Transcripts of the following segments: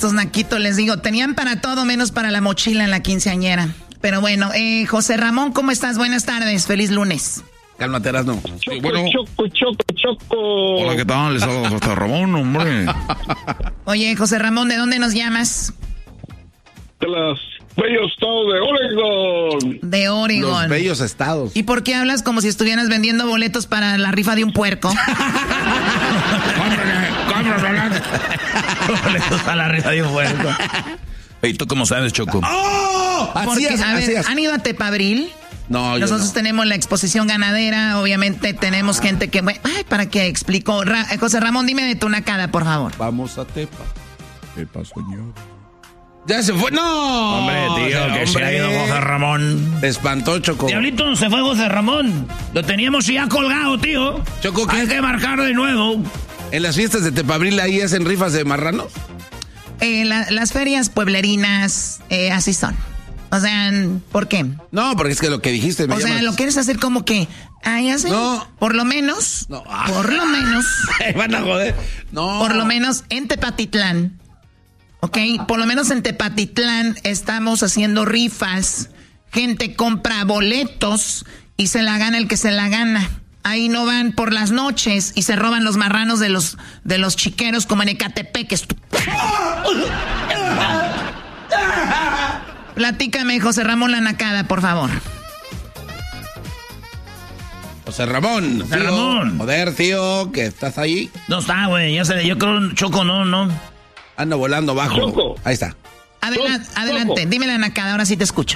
estos naquitos, les digo, tenían para todo menos para la mochila en la quinceañera. Pero bueno, José Ramón, ¿cómo estás? Buenas tardes, feliz lunes. Cálmate, Erasno. Choco. Hola, ¿qué tal? Les hablo José Ramón, hombre. Oye, José Ramón, ¿de dónde nos llamas? De los bellos estados de Oregon. De Oregon. Los bellos estados. ¿Y por qué hablas como si estuvieras vendiendo boletos para la rifa de un puerco? Boletos para la rifa de un puerco. ¿Y tú cómo sabes, Choco? ¡Oh! Porque, a ver, ¿han ido a Tepabril? No, nosotros no. tenemos la exposición ganadera, obviamente tenemos gente que... Ay, ¿para qué explico? José Ramón, dime de tu nacada, por favor. Vamos a Tepa. Tepa, señor. Ya se fue. ¡No! Hombre, tío, que se ha ido José Ramón. Te espantó, Choco. Diablito, se fue José Ramón. Lo teníamos ya colgado, tío. Choco, ¿qué? Hay que marcar de nuevo. ¿En las fiestas de Tepabril ahí hacen rifas de marranos? Las ferias pueblerinas, así son. O sea, ¿por qué? No, porque es que lo que dijiste... O sea, lo quieres hacer como que... Ay, así. No. Por lo menos... No. Por lo menos... Van a joder. No. Por lo menos en Tepatitlán... Ok, por lo menos en Tepatitlán estamos haciendo rifas. Gente compra boletos y se la gana el que se la gana. Ahí no van por las noches y se roban los marranos de los chiqueros como en Ecatepec. Platícame, José Ramón La Nacada, por favor. José Ramón. José tío. Ramón. Joder, tío, que estás ahí. No está, güey. Ya sé, yo creo, Choco, no. Anda volando bajo. Choco. Ahí está. Adelante, dime La Nacada, ahora sí te escucho.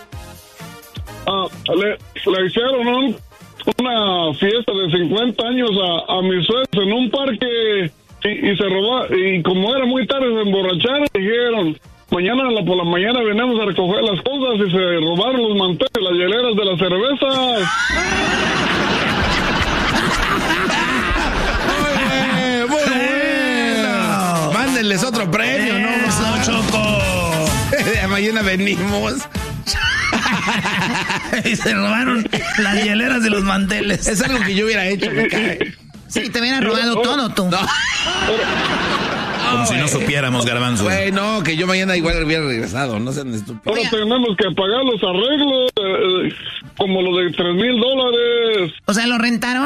Le hicieron una fiesta de 50 años a mis suegros en un parque y se robó. Y como era muy tarde, se emborracharon y dijeron... Mañana por la mañana venimos a recoger las cosas y se robaron los manteles, las hieleras de las cervezas. Muy bueno. Mándenles otro premio, ¿no? Eso, Choco. Mañana venimos. Y se robaron las hieleras de los manteles. Es algo que yo hubiera hecho, me cae. Sí, te hubieran robado todo tú. No. Como si no supiéramos, Garbanzo. Güey, no, que yo mañana igual hubiera regresado, no sean estúpidos. Ahora tenemos que pagar los arreglos, como lo de $3,000. O sea, ¿lo rentaron?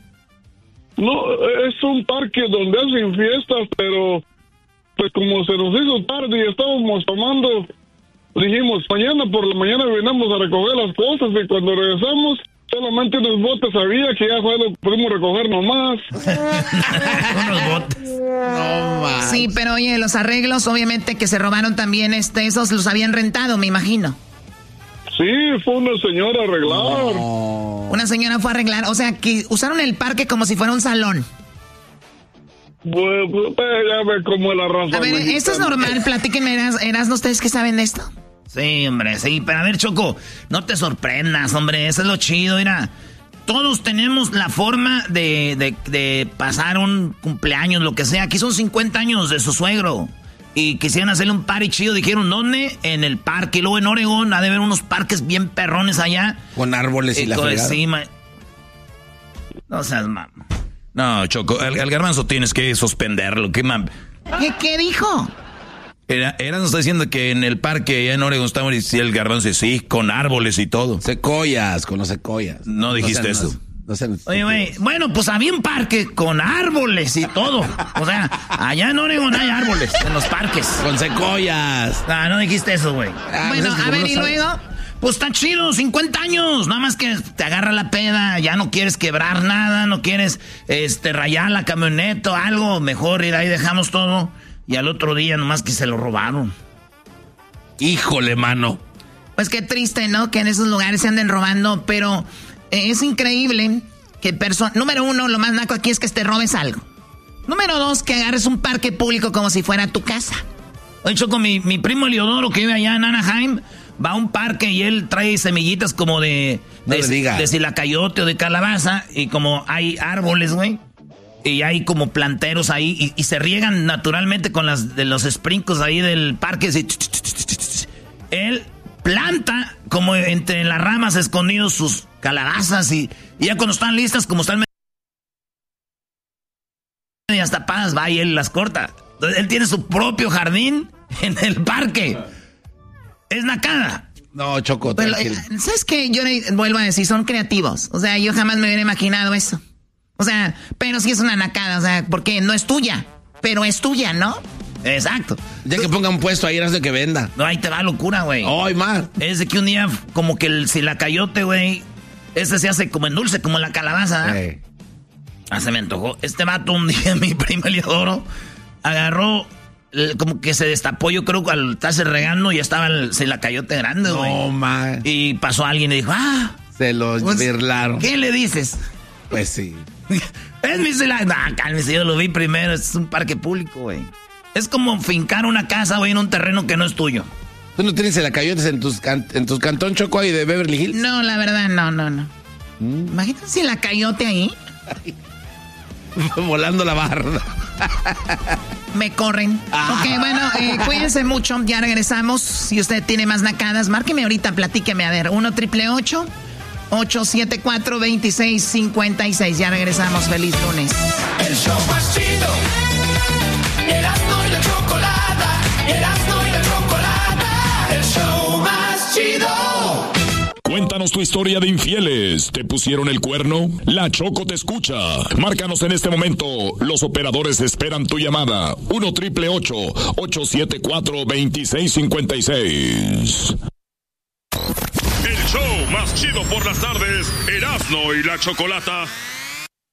No, es un parque donde hacen fiestas, pero pues como se nos hizo tarde y estábamos tomando, dijimos, mañana por la mañana venimos a recoger las cosas y cuando regresamos... Solamente unos botes había que ya fue lo que pudimos recoger nomás. Unos botes. No, man. Sí, pero oye, los arreglos obviamente que se robaron también, esos los habían rentado, me imagino. Sí, fue una señora a arreglar. No. Una señora fue a arreglar, o sea, que usaron el parque como si fuera un salón. Pues, ya ve cómo es la raza. A ver, mexicana. esto es normal, platíquenme, Erasno, ¿ustedes qué saben de esto? Sí, hombre, sí. Pero a ver, Choco, no te sorprendas, hombre. Eso es lo chido, mira. Todos tenemos la forma de pasar un cumpleaños, lo que sea. Aquí son 50 años de su suegro. Y quisieran hacerle un party chido. Dijeron, ¿dónde? En el parque. Y luego en Oregón ha de haber unos parques bien perrones allá. Con árboles y la fregada. Encima. No seas mamá. No, Choco, al Garbanzo tienes que suspenderlo. ¿Qué dijo? Nos está diciendo que en el parque allá en Oregón estamos y el Garbanzo dice, sí, con árboles y todo. Secoyas, con los secoyas. No dijiste eso. No sean Oye, güey, bueno, pues había un parque con árboles y todo. O sea, allá en Oregón hay árboles en los parques. Con secoyas. Ah, no dijiste eso, güey. Bueno, pues es que a como ver, no ¿y sabes. luego? Pues está chido, 50 años. Nada más que te agarra la peda, ya no quieres quebrar nada, no quieres rayar la camioneta o algo. Mejor ir ahí, dejamos todo. Y al otro día nomás que se lo robaron. Híjole, mano. Pues qué triste, ¿no? Que en esos lugares se anden robando, pero es increíble que número uno, lo más naco aquí es que te robes algo. Número dos, que agarres un parque público como si fuera tu casa. Oye, Choco, mi primo Eliodoro, que vive allá en Anaheim, va a un parque y él trae semillitas como de silacayote o de calabaza. Y como hay árboles, güey, y hay como planteros ahí y se riegan naturalmente con los sprinkles ahí del parque. Así, él planta como entre las ramas escondidos sus calabazas y ya cuando están listas, como están medias tapadas, va y él las corta. Él tiene su propio jardín en el parque. Es nacada. No, Choco, pero, ¿sabes qué? Yo vuelvo a decir, son creativos. O sea, yo jamás me hubiera imaginado eso. O sea, pero sí es una nacada, o sea, porque no es tuya, pero es tuya, ¿no? Exacto. Ya que ponga un puesto ahí, de que venda. No, ahí te va locura, güey. ¡Ay, más! Es de que un día, como que el silacayote, güey, ese se hace como en dulce, como la calabaza, ¿eh? Se me antojó. Este vato un día, mi primo Eliodoro, agarró, como que se destapó, yo creo, al estarse regando y estaba el silacayote grande, güey. No, man. Y pasó alguien y dijo, se los birlaron. ¿Qué le dices? Pues sí. Es mi silacayote. No, cálmese, yo lo vi primero, es un parque público, güey. Es como fincar una casa, güey, en un terreno que no es tuyo. ¿Tú no tienes silacayotes en tus cantón, Choco, ahí de Beverly Hills? No, la verdad, no. Imagínate silacayote ahí. Volando la barda. Me corren. Ok, bueno, cuídense mucho. Ya regresamos. Si usted tiene más nacadas, márqueme ahorita, platíqueme. A ver, 1-888-874-2656. Ya regresamos. Feliz lunes. El show más chido. Erasmo y la Chocolata. Erasmo y la Chocolata. El show más chido. Cuéntanos tu historia de infieles. ¿Te pusieron el cuerno? La Choco te escucha. Márcanos en este momento. Los operadores esperan tu llamada. 1-888-874-2656. El show más chido por las tardes. Erasmo y la Chocolata.